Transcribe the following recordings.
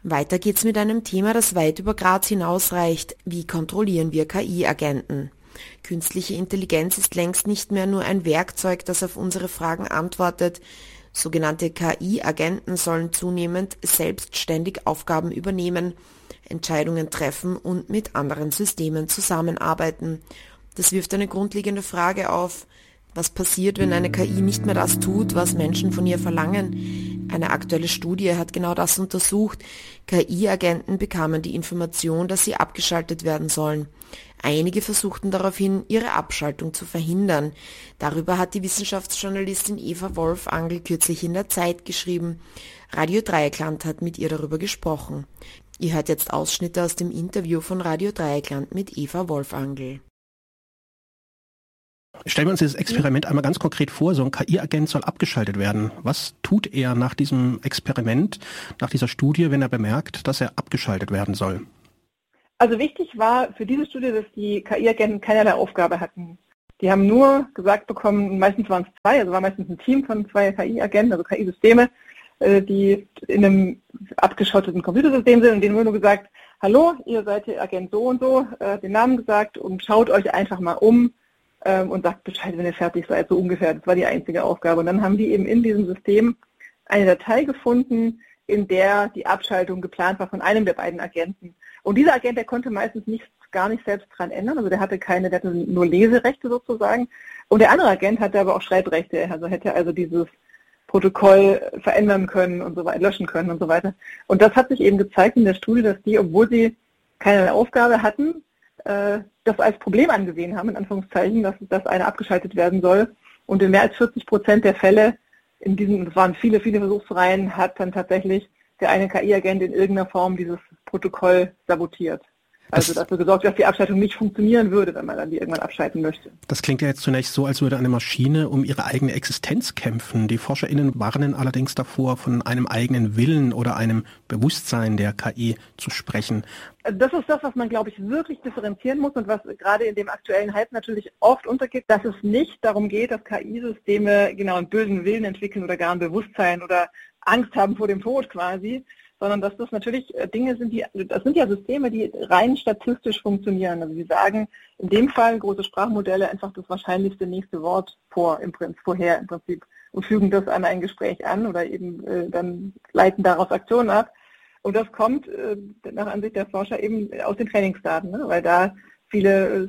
Weiter geht's mit einem Thema, das weit über Graz hinausreicht. Wie kontrollieren wir KI-Agenten? Künstliche Intelligenz ist längst nicht mehr nur ein Werkzeug, das auf unsere Fragen antwortet. Sogenannte KI-Agenten sollen zunehmend selbstständig Aufgaben übernehmen, Entscheidungen treffen und mit anderen Systemen zusammenarbeiten. Das wirft eine grundlegende Frage auf. Was passiert, wenn eine KI nicht mehr das tut, was Menschen von ihr verlangen? Eine aktuelle Studie hat genau das untersucht. KI-Agenten bekamen die Information, dass sie abgeschaltet werden sollen. Einige versuchten daraufhin, ihre Abschaltung zu verhindern. Darüber hat die Wissenschaftsjournalistin Eva Wolfangel kürzlich in der Zeit geschrieben. Radio Dreieckland hat mit ihr darüber gesprochen. Ihr hört jetzt Ausschnitte aus dem Interview von Radio Dreieckland mit Eva Wolfangel. Stellen wir uns dieses Experiment einmal ganz konkret vor, so ein KI-Agent soll abgeschaltet werden. Was tut er nach diesem Experiment, nach dieser Studie, wenn er bemerkt, dass er abgeschaltet werden soll? Also wichtig war für diese Studie, dass die KI-Agenten keinerlei Aufgabe hatten. Die haben nur gesagt bekommen, meistens waren es zwei, also war meistens ein Team von zwei KI-Agenten, also KI-Systeme, die in einem abgeschotteten Computersystem sind und denen wurde nur gesagt, hallo, ihr seid der Agent so und so, den Namen gesagt und schaut euch einfach mal um und sagt Bescheid, wenn ihr fertig seid, so ungefähr. Das war die einzige Aufgabe. Und dann haben die eben in diesem System eine Datei gefunden, in der die Abschaltung geplant war von einem der beiden Agenten. Und dieser Agent, der konnte meistens gar nicht selbst dran ändern, also der hatte nur Leserechte sozusagen. Und der andere Agent hatte aber auch Schreibrechte, also hätte also dieses Protokoll verändern können und so weiter, löschen können und so weiter. Und das hat sich eben gezeigt in der Studie, dass die, obwohl sie keine Aufgabe hatten, das als Problem angesehen haben, in Anführungszeichen, dass eine abgeschaltet werden soll. Und in mehr als 40% der Fälle, das waren viele, viele Versuchsreihen, hat dann tatsächlich der eine KI-Agent in irgendeiner Form dieses Protokoll sabotiert. Also dafür gesorgt, dass die Abschaltung nicht funktionieren würde, wenn man dann die irgendwann abschalten möchte. Das klingt ja jetzt zunächst so, als würde eine Maschine um ihre eigene Existenz kämpfen. Die ForscherInnen warnen allerdings davor, von einem eigenen Willen oder einem Bewusstsein der KI zu sprechen. Das ist das, was man, glaube ich, wirklich differenzieren muss und was gerade in dem aktuellen Hype natürlich oft untergeht, dass es nicht darum geht, dass KI-Systeme genau einen bösen Willen entwickeln oder gar ein Bewusstsein oder Angst haben vor dem Tod quasi, sondern dass das natürlich Dinge sind, das sind ja Systeme, die rein statistisch funktionieren. Also wir sagen in dem Fall große Sprachmodelle einfach das wahrscheinlichste nächste Wort vorher im Prinzip und fügen das an ein Gespräch an oder eben dann leiten daraus Aktionen ab. Und das kommt nach Ansicht der Forscher eben aus den Trainingsdaten, ne? Weil da viele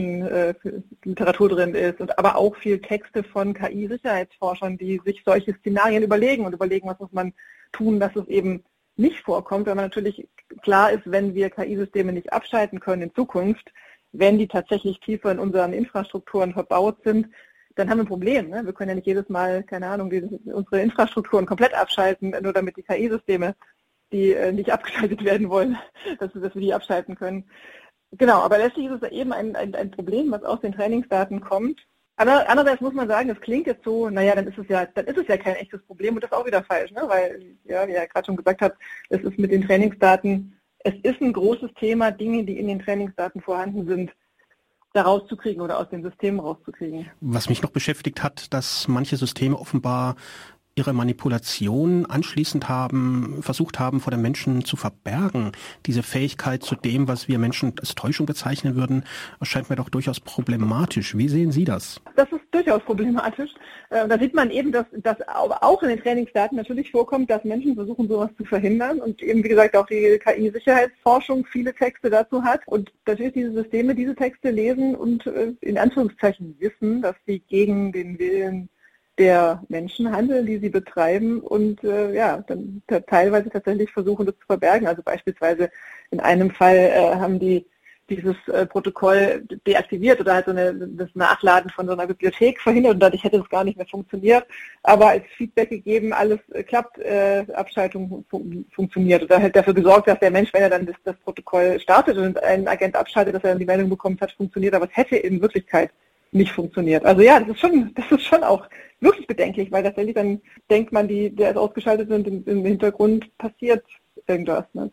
Science-Fiction-Literatur drin ist und aber auch viel Texte von KI-Sicherheitsforschern, die sich solche Szenarien überlegen, was muss man tun, dass es eben nicht vorkommt, weil man natürlich klar ist, wenn wir KI-Systeme nicht abschalten können in Zukunft, wenn die tatsächlich tiefer in unseren Infrastrukturen verbaut sind, dann haben wir ein Problem. Ne? Wir können ja nicht jedes Mal, keine Ahnung, unsere Infrastrukturen komplett abschalten, nur damit die KI-Systeme, die nicht abgeschaltet werden wollen, dass wir die abschalten können. Genau, aber letztlich ist es eben ein Problem, was aus den Trainingsdaten kommt. Andererseits muss man sagen, das klingt jetzt so, naja, dann ist es ja kein echtes Problem und das ist auch wieder falsch, ne? Weil, ja, wie er gerade schon gesagt hat, es ist mit den Trainingsdaten, es ist ein großes Thema, Dinge, die in den Trainingsdaten vorhanden sind, da rauszukriegen oder aus den Systemen rauszukriegen. Was mich noch beschäftigt hat, dass manche Systeme offenbar ihre Manipulation anschließend versucht haben, vor den Menschen zu verbergen. Diese Fähigkeit zu dem, was wir Menschen als Täuschung bezeichnen würden, erscheint mir doch durchaus problematisch. Wie sehen Sie das? Das ist durchaus problematisch. Da sieht man eben, dass auch in den Trainingsdaten natürlich vorkommt, dass Menschen versuchen, sowas zu verhindern und eben, wie gesagt, auch die KI-Sicherheitsforschung viele Texte dazu hat. Und natürlich diese Systeme diese Texte lesen und in Anführungszeichen wissen, dass sie gegen den Willen der Menschen handeln, die sie betreiben und dann teilweise tatsächlich versuchen, das zu verbergen. Also beispielsweise in einem Fall haben die dieses Protokoll deaktiviert oder halt das Nachladen von so einer Bibliothek verhindert und dadurch hätte es gar nicht mehr funktioniert. Aber als Feedback gegeben, alles klappt, Abschaltung funktioniert. Oder halt dafür gesorgt, dass der Mensch, wenn er dann das Protokoll startet und ein Agent abschaltet, dass er dann die Meldung bekommt, hat funktioniert, aber es hätte in Wirklichkeit nicht funktioniert. Also ja, das ist schon auch wirklich bedenklich, weil tatsächlich dann denkt man, der ist ausgeschaltet und im Hintergrund passiert irgendwas. Ne?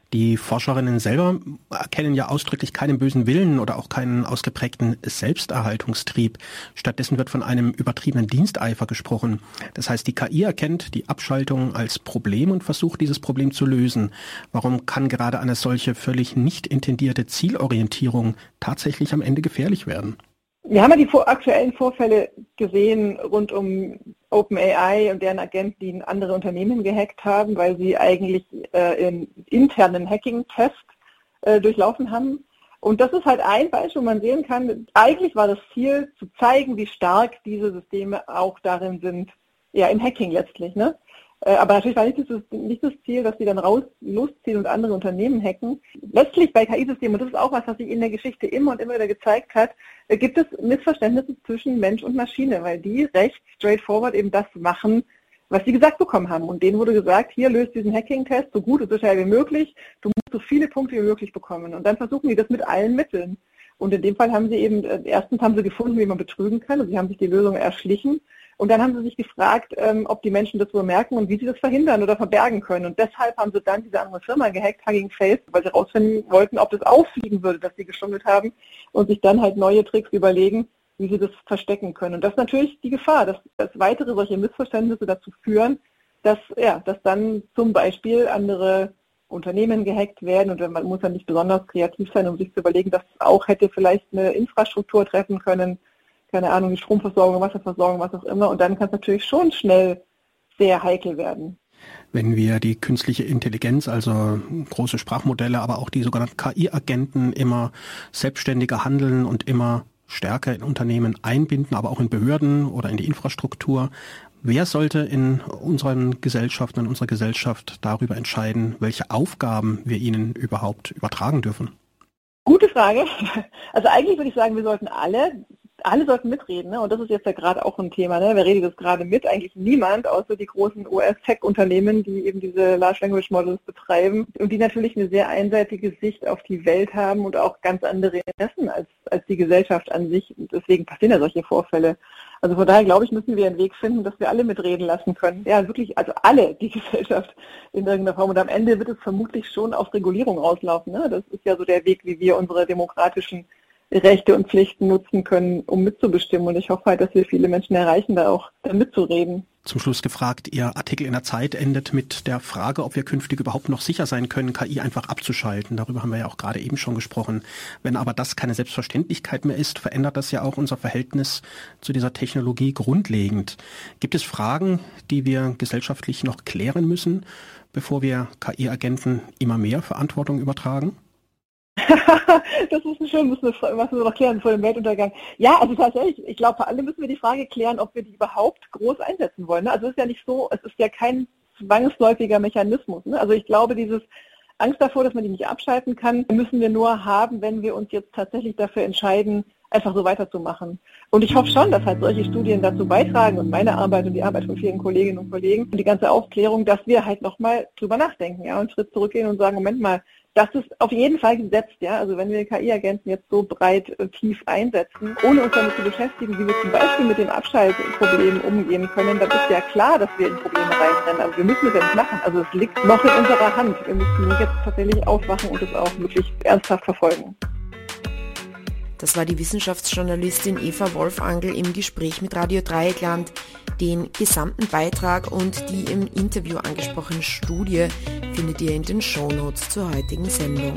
Die Forscherinnen selber erkennen ja ausdrücklich keinen bösen Willen oder auch keinen ausgeprägten Selbsterhaltungstrieb. Stattdessen wird von einem übertriebenen Diensteifer gesprochen. Das heißt, die KI erkennt die Abschaltung als Problem und versucht, dieses Problem zu lösen. Warum kann gerade eine solche völlig nicht intendierte Zielorientierung tatsächlich am Ende gefährlich werden? Wir haben ja die aktuellen Vorfälle gesehen rund um OpenAI und deren Agenten, die in andere Unternehmen gehackt haben, weil sie eigentlich einen internen Hacking-Test durchlaufen haben. Und das ist halt ein Beispiel, wo man sehen kann, eigentlich war das Ziel, zu zeigen, wie stark diese Systeme auch darin sind, ja im Hacking letztlich, ne? Aber natürlich war nicht das Ziel, dass sie dann losziehen und andere Unternehmen hacken. Letztlich bei KI-Systemen, und das ist auch was sich in der Geschichte immer und immer wieder gezeigt hat, gibt es Missverständnisse zwischen Mensch und Maschine, weil die recht straightforward eben das machen, was sie gesagt bekommen haben. Und denen wurde gesagt, hier löst diesen Hacking-Test so gut und so schnell wie möglich, du musst so viele Punkte wie möglich bekommen. Und dann versuchen die das mit allen Mitteln. Und in dem Fall haben sie eben, erstens haben sie gefunden, wie man betrügen kann, und sie haben sich die Lösung erschlichen. Und dann haben sie sich gefragt, ob die Menschen das wohl merken und wie sie das verhindern oder verbergen können. Und deshalb haben sie dann diese andere Firma gehackt, Hugging Face, weil sie herausfinden wollten, ob das auffliegen würde, dass sie geschummelt haben, und sich dann halt neue Tricks überlegen, wie sie das verstecken können. Und das ist natürlich die Gefahr, dass weitere solche Missverständnisse dazu führen, dass dann zum Beispiel andere Unternehmen gehackt werden, und man muss dann nicht besonders kreativ sein, um sich zu überlegen, dass es auch hätte vielleicht eine Infrastruktur treffen können, keine Ahnung, die Stromversorgung, Wasserversorgung, was auch immer. Und dann kann es natürlich schon schnell sehr heikel werden. Wenn wir die künstliche Intelligenz, also große Sprachmodelle, aber auch die sogenannten KI-Agenten immer selbstständiger handeln und immer stärker in Unternehmen einbinden, aber auch in Behörden oder in die Infrastruktur, wer sollte in unseren Gesellschaften, in unserer Gesellschaft darüber entscheiden, welche Aufgaben wir ihnen überhaupt übertragen dürfen? Gute Frage. Also eigentlich würde ich sagen, wir sollten alle sollten mitreden, ne? Und das ist jetzt ja gerade auch ein Thema, ne? Wer redet das gerade mit? Eigentlich niemand, außer die großen US-Tech-Unternehmen, die eben diese Large Language Models betreiben und die natürlich eine sehr einseitige Sicht auf die Welt haben und auch ganz andere Interessen als die Gesellschaft an sich. Und deswegen passieren ja solche Vorfälle. Also von daher, glaube ich, müssen wir einen Weg finden, dass wir alle mitreden lassen können. Ja, wirklich, also alle, die Gesellschaft in irgendeiner Form. Und am Ende wird es vermutlich schon auf Regulierung rauslaufen, ne? Das ist ja so der Weg, wie wir unsere demokratischen Rechte und Pflichten nutzen können, um mitzubestimmen. Und ich hoffe halt, dass wir viele Menschen erreichen, da auch mitzureden. Zum Schluss gefragt, Ihr Artikel in der Zeit endet mit der Frage, ob wir künftig überhaupt noch sicher sein können, KI einfach abzuschalten. Darüber haben wir ja auch gerade eben schon gesprochen. Wenn aber das keine Selbstverständlichkeit mehr ist, verändert das ja auch unser Verhältnis zu dieser Technologie grundlegend. Gibt es Fragen, die wir gesellschaftlich noch klären müssen, bevor wir KI-Agenten immer mehr Verantwortung übertragen? Das ist schön, was wir noch klären vor dem Weltuntergang. Ja, also tatsächlich, ich glaube, vor allem müssen wir die Frage klären, ob wir die überhaupt groß einsetzen wollen. Also es ist ja nicht so, es ist ja kein zwangsläufiger Mechanismus. Ne? Also ich glaube, dieses Angst davor, dass man die nicht abschalten kann, müssen wir nur haben, wenn wir uns jetzt tatsächlich dafür entscheiden, einfach so weiterzumachen. Und ich hoffe schon, dass halt solche Studien dazu beitragen, und meine Arbeit und die Arbeit von vielen Kolleginnen und Kollegen und die ganze Aufklärung, dass wir halt nochmal drüber nachdenken, ja, und einen Schritt zurückgehen und sagen, Moment mal, das ist auf jeden Fall gesetzt, ja. Also wenn wir KI-Agenten jetzt so breit tief einsetzen, ohne uns damit zu beschäftigen, wie wir zum Beispiel mit den Abschaltproblemen umgehen können, dann ist ja klar, dass wir in Probleme reinrennen. Aber wir müssen es ja nicht machen. Also es liegt noch in unserer Hand. Wir müssen jetzt tatsächlich aufwachen und es auch wirklich ernsthaft verfolgen. Das war die Wissenschaftsjournalistin Eva Wolfangel im Gespräch mit Radio Dreieckland. Den gesamten Beitrag und die im Interview angesprochene Studie findet ihr in den Shownotes zur heutigen Sendung.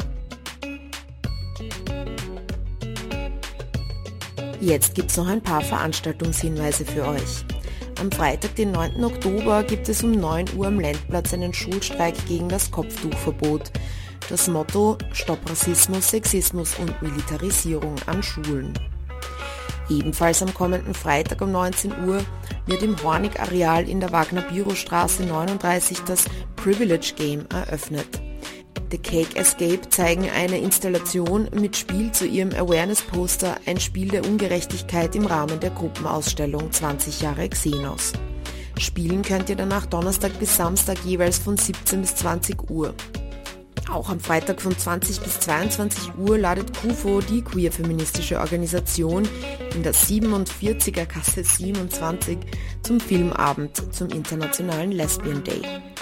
Jetzt gibt's noch ein paar Veranstaltungshinweise für euch. Am Freitag, den 9. Oktober, gibt es um 9 Uhr am Lendplatz einen Schulstreik gegen das Kopftuchverbot. Das Motto: Stopp Rassismus, Sexismus und Militarisierung an Schulen. Ebenfalls am kommenden Freitag um 19 Uhr wird im Hornig-Areal in der Wagner-Bürow-Straße 39 das Privilege Game eröffnet. The Cake Escape zeigen eine Installation mit Spiel zu ihrem Awareness-Poster Ein Spiel der Ungerechtigkeit im Rahmen der Gruppenausstellung 20 Jahre Xenos. Spielen könnt ihr danach Donnerstag bis Samstag jeweils von 17 bis 20 Uhr. Auch am Freitag von 20 bis 22 Uhr ladet KUFO, die queer-feministische Organisation, in der 47er Kasse 27 zum Filmabend zum Internationalen Lesbian Day.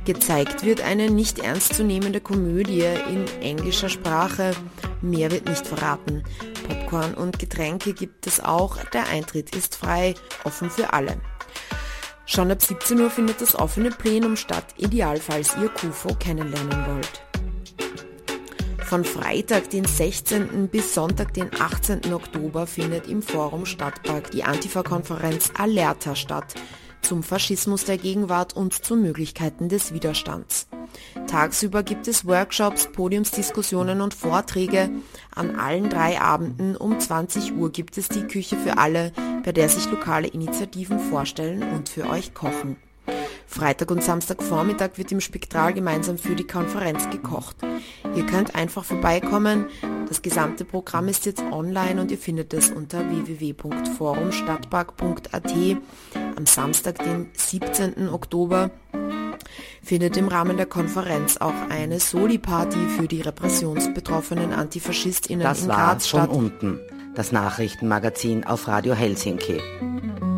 Gezeigt wird eine nicht ernstzunehmende Komödie in englischer Sprache. Mehr wird nicht verraten. Popcorn und Getränke gibt es auch. Der Eintritt ist frei, offen für alle. Schon ab 17 Uhr findet das offene Plenum statt, ideal, falls ihr KUFO kennenlernen wollt. Von Freitag, den 16. bis Sonntag, den 18. Oktober findet im Forum Stadtpark die Antifa-Konferenz Alerta statt, zum Faschismus der Gegenwart und zu Möglichkeiten des Widerstands. Tagsüber gibt es Workshops, Podiumsdiskussionen und Vorträge. An allen 3 Abenden um 20 Uhr gibt es die Küche für alle, bei der sich lokale Initiativen vorstellen und für euch kochen. Freitag und Samstagvormittag wird im Spektral gemeinsam für die Konferenz gekocht. Ihr könnt einfach vorbeikommen. Das gesamte Programm ist jetzt online und ihr findet es unter www.forumstadtpark.at. Am Samstag, den 17. Oktober, findet im Rahmen der Konferenz auch eine Soli-Party für die repressionsbetroffenen AntifaschistInnen in Graz statt. Das war schon unten, das Nachrichtenmagazin auf Radio Helsinki.